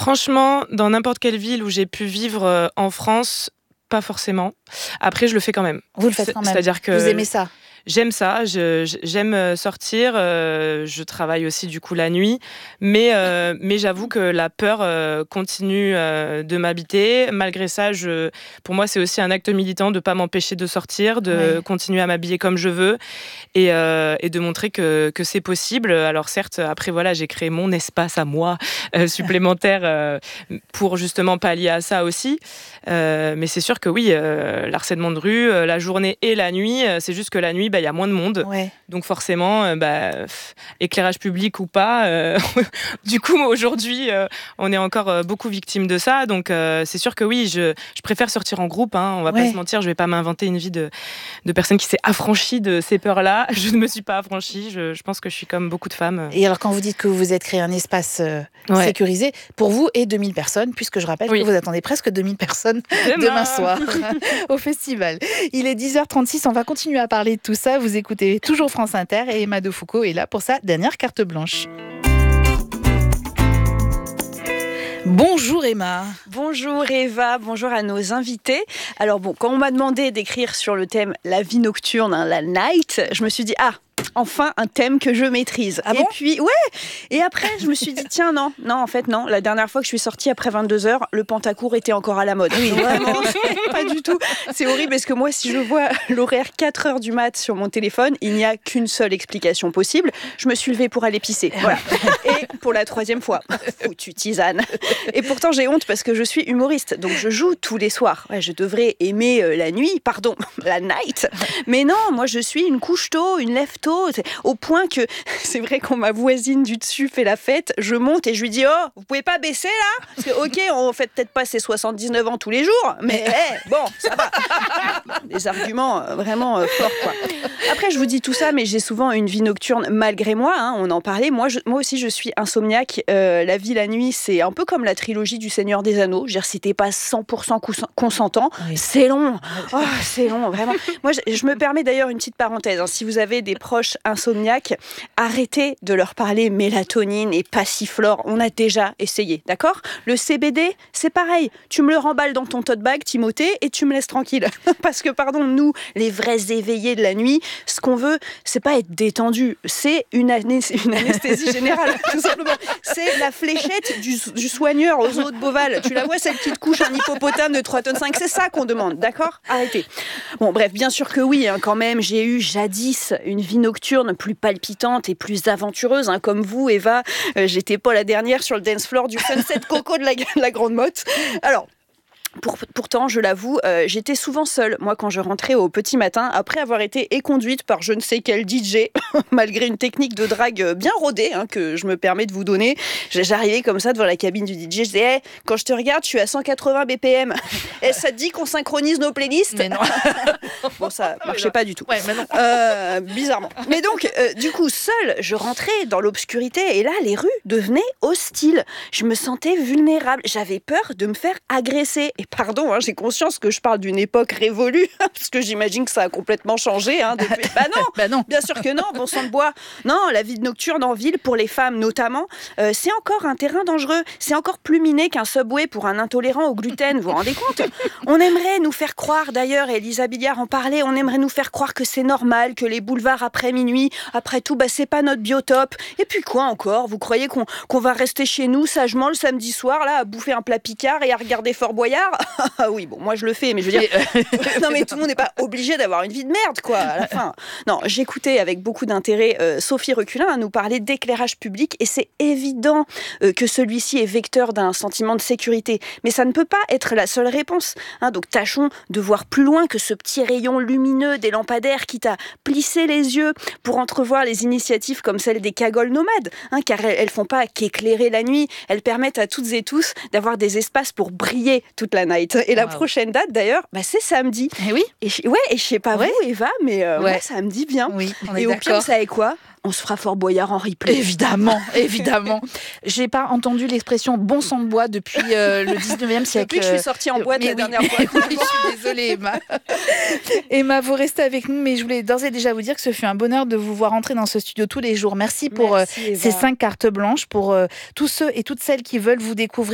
Franchement, dans n'importe quelle ville où j'ai pu vivre en France, pas forcément. Après, je le fais quand même. Vous le faites quand même. C'est-à-dire que vous aimez ça? J'aime ça, j'aime sortir, je travaille aussi du coup la nuit, mais j'avoue que la peur continue de m'habiter. Malgré ça, pour moi c'est aussi un acte militant de ne pas m'empêcher de sortir, de continuer à m'habiller comme je veux et de montrer que c'est possible. Alors certes, après voilà, j'ai créé mon espace à moi supplémentaire pour justement pallier à ça aussi. Mais c'est sûr que oui, l'harcèlement de rue, la journée et la nuit, c'est juste que la nuit, il y a moins de monde. Ouais. Donc forcément, éclairage public ou pas, du coup aujourd'hui, on est encore beaucoup victime de ça. Donc c'est sûr que oui, je préfère sortir en groupe. On va pas se mentir, je vais pas m'inventer une vie de personne qui s'est affranchie de ces peurs-là. Je ne me suis pas affranchie. Je pense que je suis comme beaucoup de femmes. Et alors quand vous dites que vous vous êtes créé un espace sécurisé pour vous et 2000 personnes, puisque je rappelle que vous attendez presque 2000 personnes demain soir au festival. Il est 10h36, on va continuer à parler de tout ça. Vous écoutez toujours France Inter et Emma Defoucault est là pour sa dernière carte blanche. Bonjour Emma. Bonjour Eva, bonjour à nos invités. Alors quand on m'a demandé d'écrire sur le thème la vie nocturne, la night, je me suis dit enfin un thème que je maîtrise. Ah bon ? Et puis, et après, je me suis dit, tiens, non, en fait, non. La dernière fois que je suis sortie après 22h, le pantacourt était encore à la mode. Oui, vraiment, pas du tout. C'est horrible parce que moi, si je vois l'horaire 4h du mat sur mon téléphone, il n'y a qu'une seule explication possible. Je me suis levée pour aller pisser. Voilà. Et pour la 3e fois, foutue tisane. Et pourtant, j'ai honte parce que je suis humoriste. Donc, je joue tous les soirs. Ouais, je devrais aimer la nuit, la night. Mais non, moi, je suis une couche tôt, une lève tôt. Au point que c'est vrai quand ma voisine du dessus fait la fête, je monte et je lui dis vous pouvez pas baisser là parce que ok, on fait peut-être pas ses 79 ans tous les jours, mais bon, ça va. Des arguments vraiment forts quoi. Après je vous dis tout ça, mais j'ai souvent une vie nocturne malgré moi, on en parlait. Moi aussi je suis insomniaque. La vie la nuit, c'est un peu comme la trilogie du Seigneur des Anneaux. Je veux dire, si t'es pas 100% consentant, c'est long. C'est long vraiment. Moi je me permets d'ailleurs une petite parenthèse. Si vous avez des proches insomniaques, arrêtez de leur parler mélatonine et passiflore. On a déjà essayé, d'accord ? Le CBD, c'est pareil. Tu me le remballes dans ton tote bag, Timothée, et tu me laisses tranquille. Parce que, nous, les vrais éveillés de la nuit, ce qu'on veut, c'est pas être détendu, c'est une anesthésie générale, tout simplement. C'est la fléchette du soigneur aux eaux de Beauval. Tu la vois, celle qui te couche un hippopotame de 3,5 tonnes, c'est ça qu'on demande, d'accord ? Arrêtez. Bon, bref, bien sûr que oui, quand même, j'ai eu jadis une vie nocturne plus palpitante et plus aventureuse, comme vous, Eva. J'étais pas la dernière sur le dance floor du Sunset Coco de la Grande Motte. Alors, pourtant, je l'avoue, j'étais souvent seule, moi, quand je rentrais au petit matin, après avoir été éconduite par je ne sais quel DJ, malgré une technique de drague bien rodée, que je me permets de vous donner. J'arrivais comme ça devant la cabine du DJ, je disais quand je te regarde, je suis à 180 BPM. Et ça te dit qu'on synchronise nos playlists ? Mais non. Bon, ça marchait pas du tout. Ouais, mais non. Bizarrement. Mais donc, du coup, seule, je rentrais dans l'obscurité et là, les rues devenaient hostiles. Je me sentais vulnérable. J'avais peur de me faire agresser. Et pardon, j'ai conscience que je parle d'une époque révolue, parce que j'imagine que ça a complètement changé depuis. Non, bien sûr que non, bon sang de bois. Non, la vie nocturne en ville, pour les femmes notamment, c'est encore un terrain dangereux. C'est encore plus miné qu'un Subway pour un intolérant au gluten, vous vous rendez compte ? On aimerait nous faire croire, d'ailleurs, Elisa Billard en parlait, on aimerait nous faire croire que c'est normal, que les boulevards après minuit, après tout, c'est pas notre biotope. Et puis quoi encore ? Vous croyez qu'on va rester chez nous sagement le samedi soir, là, à bouffer un plat Picard et à regarder Fort Boyard ? Ah oui, bon, moi je le fais, mais je veux dire... non, mais tout le monde n'est pas obligé d'avoir une vie de merde, quoi, à la fin. Non, j'écoutais avec beaucoup d'intérêt Sophie Reculin nous parler d'éclairage public, et c'est évident que celui-ci est vecteur d'un sentiment de sécurité. Mais ça ne peut pas être la seule réponse. Donc tâchons de voir plus loin que ce petit rayon lumineux des lampadaires qui t'a plissé les yeux pour entrevoir les initiatives comme celle des cagoles nomades, car elles font pas qu'éclairer la nuit, elles permettent à toutes et tous d'avoir des espaces pour briller toute la night. Et la prochaine date, d'ailleurs, c'est samedi. Et oui. Et je sais pas vous, Eva, mais moi, ça me dit bien. Oui, on est et d'accord. Au pire, vous savez quoi ? On se fera Fort Boyard en replay. Évidemment. J'ai pas entendu l'expression bon sang de bois depuis le 19e siècle. Depuis que je suis sortie en boîte la dernière fois. Je suis désolée, Emma. Emma, vous restez avec nous, mais je voulais d'ores et déjà vous dire que ce fut un bonheur de vous voir entrer dans ce studio tous les jours. Merci pour ces 5 cartes blanches, pour tous ceux et toutes celles qui veulent vous découvrir.